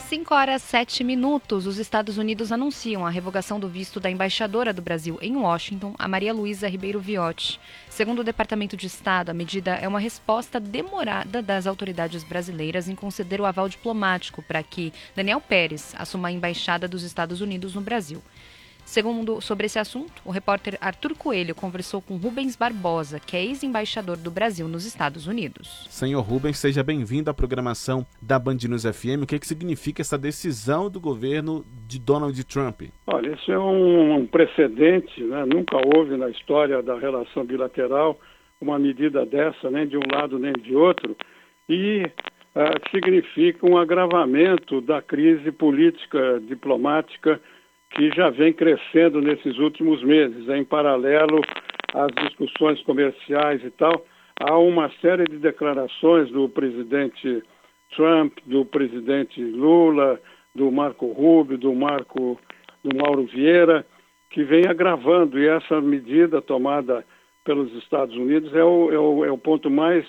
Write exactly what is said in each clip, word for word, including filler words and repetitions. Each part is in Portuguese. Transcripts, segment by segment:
cinco horas e sete minutos, os Estados Unidos anunciam a revogação do visto da embaixadora do Brasil em Washington, a Maria Luísa Ribeiro Viotti. Segundo o Departamento de Estado, a medida é uma resposta demorada das autoridades brasileiras em conceder o aval diplomático para que Daniel Pérez assuma a embaixada dos Estados Unidos no Brasil. Segundo, sobre esse assunto, o repórter Arthur Coelho conversou com Rubens Barbosa, que é ex-embaixador do Brasil nos Estados Unidos. Senhor Rubens, seja bem-vindo à programação da Band News F M. O que, é que significa essa decisão do governo de Donald Trump? Olha, isso é um precedente, né? Nunca houve na história da relação bilateral uma medida dessa, nem de um lado nem de outro, e uh, significa um agravamento da crise política, diplomática, que já vem crescendo nesses últimos meses. Em paralelo às discussões comerciais e tal, há uma série de declarações do presidente Trump, do presidente Lula, do Marco Rubio, do, Marco, do Mauro Vieira, que vem agravando, e essa medida tomada pelos Estados Unidos é o, é o, é o ponto mais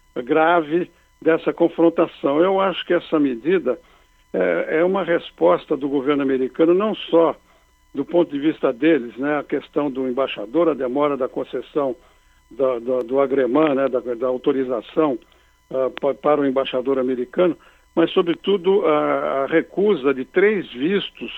grave dessa confrontação. Eu acho que essa medida é uma resposta do governo americano, não só do ponto de vista deles, né, a questão do embaixador, a demora da concessão da, da, do agremã, né, da, da autorização uh, para o embaixador americano, mas, sobretudo, a, a recusa de três vistos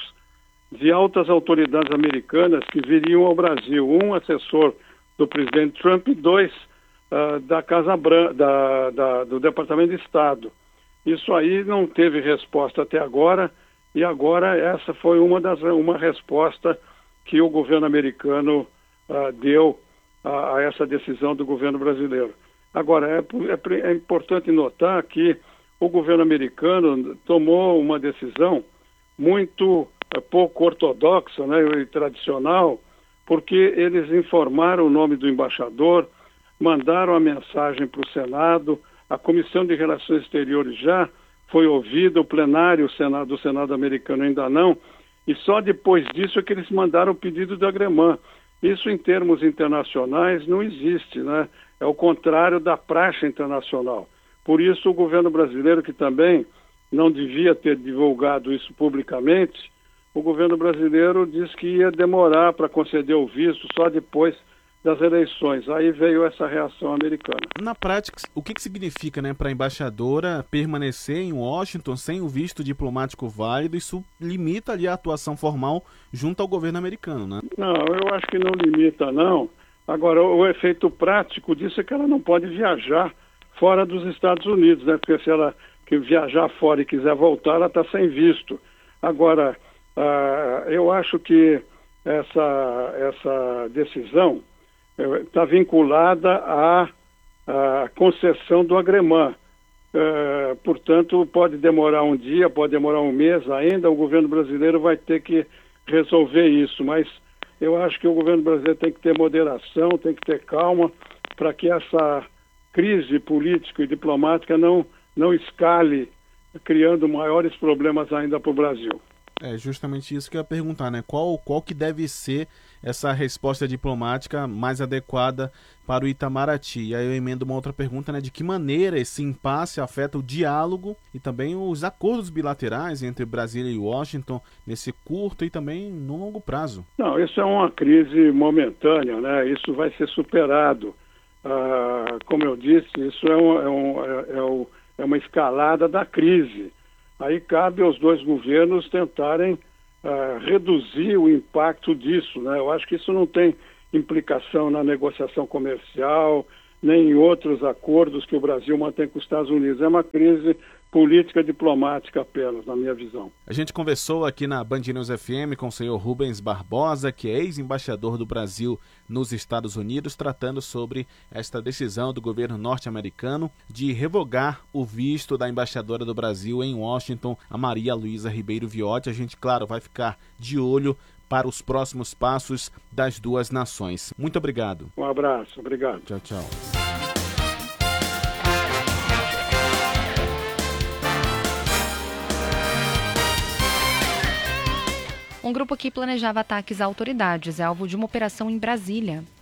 de altas autoridades americanas que viriam ao Brasil. Um assessor do presidente Trump e dois uh, da Casa Branca, da, da, do Departamento de Estado. Isso aí não teve resposta até agora, e agora essa foi uma, das, uma resposta que o governo americano uh, deu a, a essa decisão do governo brasileiro. Agora, é, é, é importante notar que o governo americano tomou uma decisão muito uh, pouco ortodoxa, né, e tradicional, porque eles informaram o nome do embaixador, mandaram a mensagem para o Senado. A Comissão de Relações Exteriores já foi ouvida, o plenário do Senado americano ainda não, e só depois disso é que eles mandaram o pedido do agremã. Isso, em termos internacionais, não existe, né? É o contrário da praxe internacional. Por isso, o governo brasileiro, que também não devia ter divulgado isso publicamente, o governo brasileiro disse que ia demorar para conceder o visto só depois das eleições. Aí veio essa reação americana. Na prática, o que, que significa, né, para a embaixadora permanecer em Washington sem o visto diplomático válido? Isso limita ali a atuação formal junto ao governo americano, né? Não, eu acho que não limita, não. Agora, o, o efeito prático disso é que ela não pode viajar fora dos Estados Unidos, né? Porque se ela que viajar fora e quiser voltar, ela está sem visto. Agora, uh, eu acho que essa, essa decisão está vinculada à, à concessão do agremã. Uh, portanto, pode demorar um dia, pode demorar um mês ainda, o governo brasileiro vai ter que resolver isso, mas eu acho que o governo brasileiro tem que ter moderação, tem que ter calma, para que essa crise política e diplomática não, não escale, criando maiores problemas ainda para o Brasil. É justamente isso que eu ia perguntar, né? Qual, qual que deve ser essa resposta diplomática mais adequada para o Itamaraty? E aí eu emendo uma outra pergunta, né? De que maneira esse impasse afeta o diálogo e também os acordos bilaterais entre Brasília e Washington nesse curto e também no longo prazo? Não, isso é uma crise momentânea, né? Isso vai ser superado. Ah, como eu disse, isso é, um, é, um, é, é uma escalada da crise. Aí cabe aos dois governos tentarem uh, reduzir o impacto disso, né? Eu acho que isso não tem implicação na negociação comercial, nem em outros acordos que o Brasil mantém com os Estados Unidos. É uma crise política diplomática apenas, na minha visão. A gente conversou aqui na Band News F M com o senhor Rubens Barbosa, que é ex-embaixador do Brasil nos Estados Unidos, tratando sobre esta decisão do governo norte-americano de revogar o visto da embaixadora do Brasil em Washington, a Maria Luísa Ribeiro Viotti. A gente, claro, vai ficar de olho para os próximos passos das duas nações. Muito obrigado. Um abraço, obrigado. Tchau, tchau. Um grupo que planejava ataques a autoridades é alvo de uma operação em Brasília.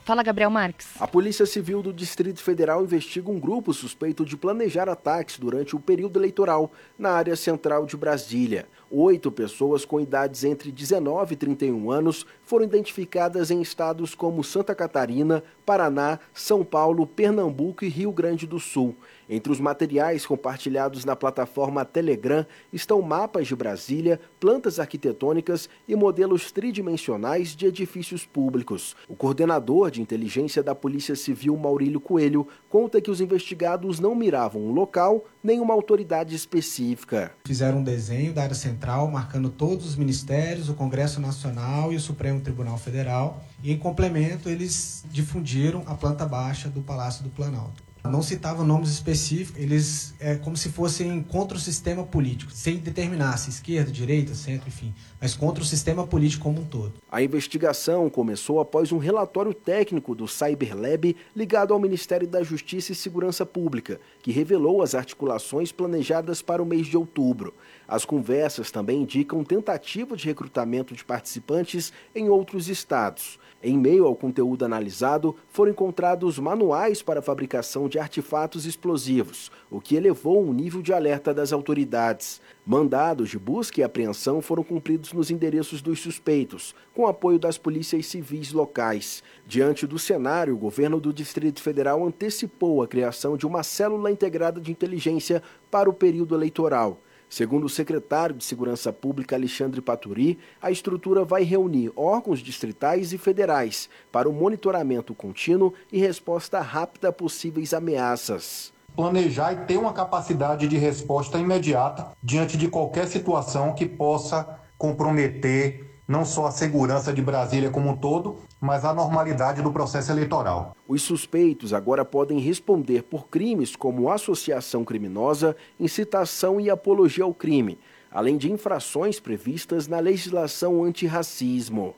Fala, Gabriel Marques. A Polícia Civil do Distrito Federal investiga um grupo suspeito de planejar ataques durante o período eleitoral na área central de Brasília. Oito pessoas com idades entre dezenove e trinta e um anos foram identificadas em estados como Santa Catarina, Paraná, São Paulo, Pernambuco e Rio Grande do Sul. Entre os materiais compartilhados na plataforma Telegram estão mapas de Brasília, plantas arquitetônicas e modelos tridimensionais de edifícios públicos. O coordenador de inteligência da Polícia Civil, Maurílio Coelho, conta que os investigados não miravam um local nem uma autoridade específica. Fizeram um desenho da área central marcando todos os ministérios, o Congresso Nacional e o Supremo Tribunal Federal. E, em complemento, eles difundiram a planta baixa do Palácio do Planalto. Não citavam nomes específicos, eles é como se fossem contra o sistema político, sem determinar se esquerda, direita, centro, enfim, mas contra o sistema político como um todo. A investigação começou após um relatório técnico do Cyberlab ligado ao Ministério da Justiça e Segurança Pública, que revelou as articulações planejadas para o mês de outubro. As conversas também indicam tentativa de recrutamento de participantes em outros estados. Em meio ao conteúdo analisado, foram encontrados manuais para a fabricação de artefatos explosivos, o que elevou o nível de alerta das autoridades. Mandados de busca e apreensão foram cumpridos nos endereços dos suspeitos, com apoio das polícias civis locais. Diante do cenário, o governo do Distrito Federal antecipou a criação de uma célula integrada de inteligência para o período eleitoral. Segundo o secretário de Segurança Pública, Alexandre Paturi, a estrutura vai reunir órgãos distritais e federais para o monitoramento contínuo e resposta rápida a possíveis ameaças. Planejar e ter uma capacidade de resposta imediata diante de qualquer situação que possa comprometer não só a segurança de Brasília como um todo, mas a normalidade do processo eleitoral. Os suspeitos agora podem responder por crimes como associação criminosa, incitação e apologia ao crime, além de infrações previstas na legislação antirracismo.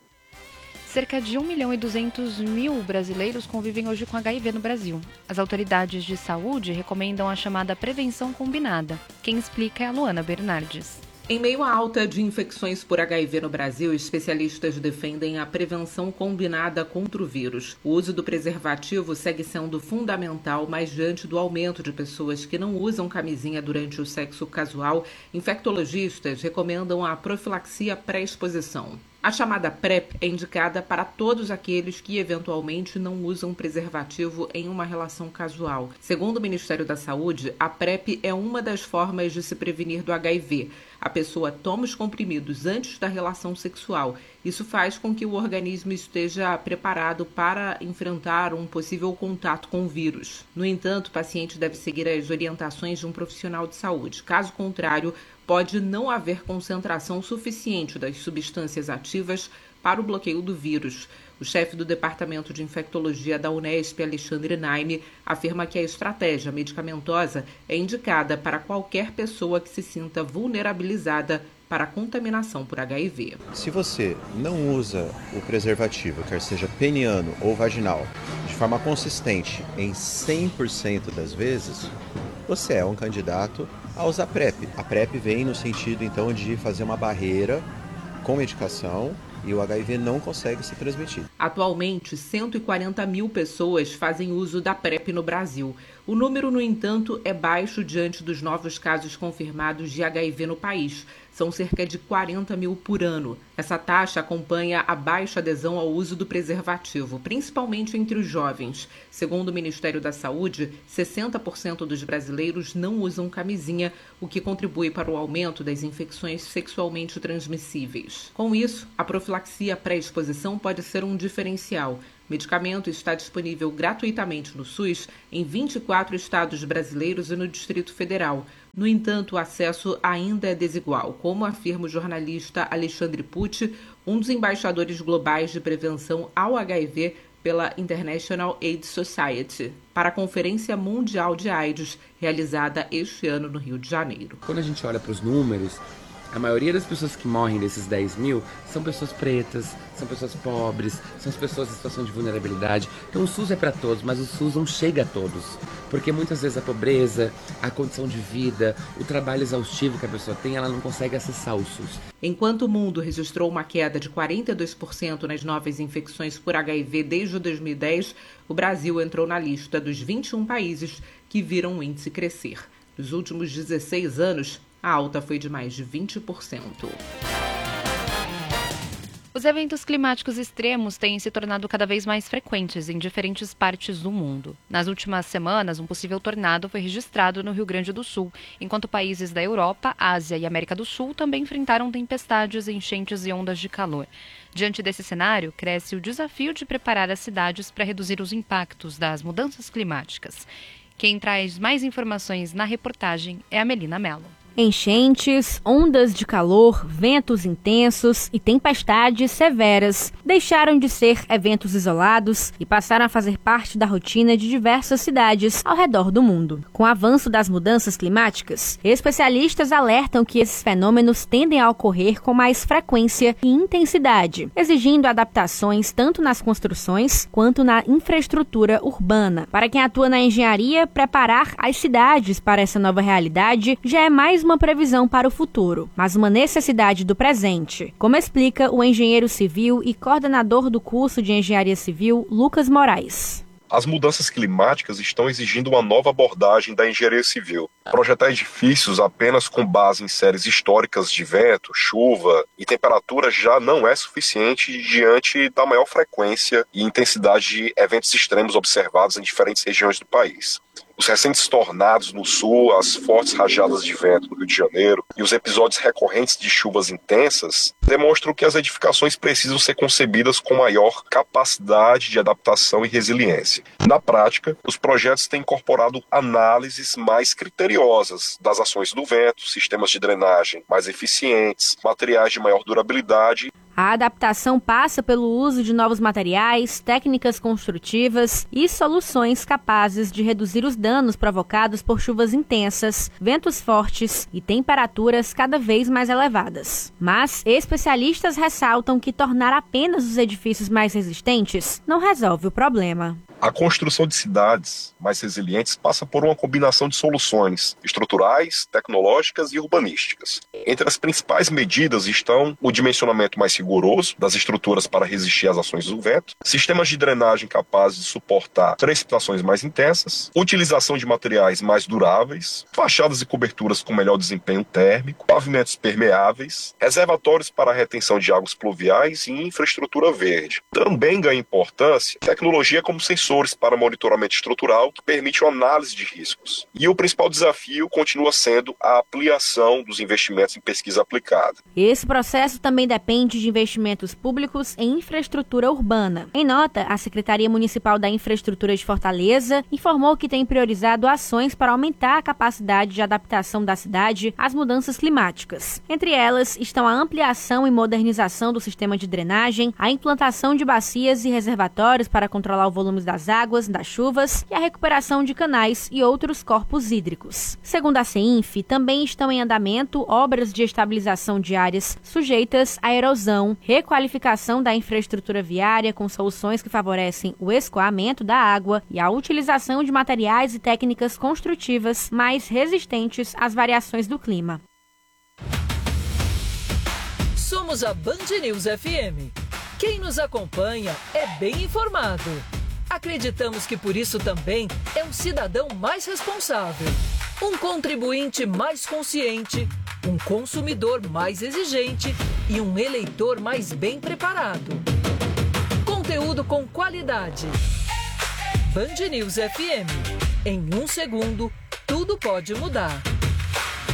Cerca de um milhão e duzentos mil brasileiros convivem hoje com H I V no Brasil. As autoridades de saúde recomendam a chamada prevenção combinada. Quem explica é a Luana Bernardes. Em meio à alta de infecções por H I V no Brasil, especialistas defendem a prevenção combinada contra o vírus. O uso do preservativo segue sendo fundamental, mas diante do aumento de pessoas que não usam camisinha durante o sexo casual, infectologistas recomendam a profilaxia pré-exposição. A chamada PrEP é indicada para todos aqueles que eventualmente não usam preservativo em uma relação casual. Segundo o Ministério da Saúde, a PrEP é uma das formas de se prevenir do H I V. A pessoa toma os comprimidos antes da relação sexual. Isso faz com que o organismo esteja preparado para enfrentar um possível contato com o vírus. No entanto, o paciente deve seguir as orientações de um profissional de saúde. Caso contrário, pode não haver concentração suficiente das substâncias ativas para o bloqueio do vírus. O chefe do Departamento de Infectologia da Unesp, Alexandre Naime, afirma que a estratégia medicamentosa é indicada para qualquer pessoa que se sinta vulnerabilizada para a contaminação por H I V. Se você não usa o preservativo, quer seja peniano ou vaginal, de forma consistente em cem por cento das vezes, você é um candidato a usar PrEP. A PrEP vem no sentido, então, de fazer uma barreira com medicação e o H I V não consegue se transmitir. Atualmente, cento e quarenta mil pessoas fazem uso da PrEP no Brasil. O número, no entanto, é baixo diante dos novos casos confirmados de H I V no país. São cerca de quarenta mil por ano. Essa taxa acompanha a baixa adesão ao uso do preservativo, principalmente entre os jovens. Segundo o Ministério da Saúde, sessenta por cento dos brasileiros não usam camisinha, o que contribui para o aumento das infecções sexualmente transmissíveis. Com isso, a profilaxia pré-exposição pode ser um diferencial. O medicamento está disponível gratuitamente no SUS em vinte e quatro estados brasileiros e no Distrito Federal. No entanto, o acesso ainda é desigual, como afirma o jornalista Alexandre Pucci, um dos embaixadores globais de prevenção ao H I V pela International AIDS Society, para a Conferência Mundial de AIDS, realizada este ano no Rio de Janeiro. Quando a gente olha para os números, A maioria das pessoas que morrem desses dez mil são pessoas pretas, são pessoas pobres, são as pessoas em situação de vulnerabilidade. Então o SUS é para todos, mas o SUS não chega a todos. Porque muitas vezes a pobreza, a condição de vida, o trabalho exaustivo que a pessoa tem, ela não consegue acessar o SUS. Enquanto o mundo registrou uma queda de quarenta e dois por cento nas novas infecções por H I V desde dois mil e dez, o Brasil entrou na lista dos vinte e um países que viram o índice crescer. Nos últimos dezesseis anos, a alta foi de mais de vinte por cento. Os eventos climáticos extremos têm se tornado cada vez mais frequentes em diferentes partes do mundo. Nas últimas semanas, um possível tornado foi registrado no Rio Grande do Sul, enquanto países da Europa, Ásia e América do Sul também enfrentaram tempestades, enchentes e ondas de calor. Diante desse cenário, cresce o desafio de preparar as cidades para reduzir os impactos das mudanças climáticas. Quem traz mais informações na reportagem é a Melina Mello. Enchentes, ondas de calor, ventos intensos e tempestades severas deixaram de ser eventos isolados e passaram a fazer parte da rotina de diversas cidades ao redor do mundo. Com o avanço das mudanças climáticas, especialistas alertam que esses fenômenos tendem a ocorrer com mais frequência e intensidade, exigindo adaptações tanto nas construções quanto na infraestrutura urbana. Para quem atua na engenharia, preparar as cidades para essa nova realidade já é mais uma previsão para o futuro, mas uma necessidade do presente, como explica o engenheiro civil e coordenador do curso de Engenharia Civil, Lucas Moraes. As mudanças climáticas estão exigindo uma nova abordagem da engenharia civil. Projetar edifícios apenas com base em séries históricas de vento, chuva e temperatura já não é suficiente diante da maior frequência e intensidade de eventos extremos observados em diferentes regiões do país. Os recentes tornados no sul, as fortes rajadas de vento no Rio de Janeiro e os episódios recorrentes de chuvas intensas demonstram que as edificações precisam ser concebidas com maior capacidade de adaptação e resiliência. Na prática, os projetos têm incorporado análises mais criteriosas das ações do vento, sistemas de drenagem mais eficientes, materiais de maior durabilidade. A adaptação passa pelo uso de novos materiais, técnicas construtivas e soluções capazes de reduzir os danos provocados por chuvas intensas, ventos fortes e temperaturas cada vez mais elevadas. Mas especialistas ressaltam que tornar apenas os edifícios mais resistentes não resolve o problema. A construção de cidades mais resilientes passa por uma combinação de soluções estruturais, tecnológicas e urbanísticas. Entre as principais medidas estão o dimensionamento mais rigoroso das estruturas para resistir às ações do vento, sistemas de drenagem capazes de suportar precipitações mais intensas, utilização de materiais mais duráveis, fachadas e coberturas com melhor desempenho térmico, pavimentos permeáveis, reservatórios para a retenção de águas pluviais e infraestrutura verde. Também ganha importância tecnologia como sensores para monitoramento estrutural que permite uma análise de riscos. E o principal desafio continua sendo a ampliação dos investimentos em pesquisa aplicada. Esse processo também depende de investimentos públicos em infraestrutura urbana. Em nota, a Secretaria Municipal da Infraestrutura de Fortaleza informou que tem priorizado ações para aumentar a capacidade de adaptação da cidade às mudanças climáticas. Entre elas estão a ampliação e modernização do sistema de drenagem, a implantação de bacias e reservatórios para controlar o volume das águas, das chuvas e a recuperação de canais e outros corpos hídricos. Segundo a CEINF, também estão em andamento obras de estabilização de áreas sujeitas à erosão, requalificação da infraestrutura viária com soluções que favorecem o escoamento da água e a utilização de materiais e técnicas construtivas mais resistentes às variações do clima. Somos a Band News F M. Quem nos acompanha é bem informado. Acreditamos que por isso também é um cidadão mais responsável, um contribuinte mais consciente, um consumidor mais exigente e um eleitor mais bem preparado. Conteúdo com qualidade. Band News F M. Em um segundo, tudo pode mudar.